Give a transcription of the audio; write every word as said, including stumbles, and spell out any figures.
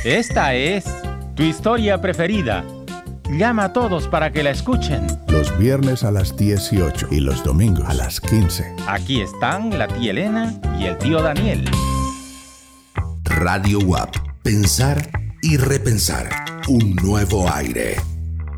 Esta es tu historia preferida. Llama a todos para que la escuchen. Los viernes a las dieciocho y los domingos a las quince. Aquí están la tía Elena y el tío Daniel. Radio U A P. Pensar y repensar. Un nuevo aire.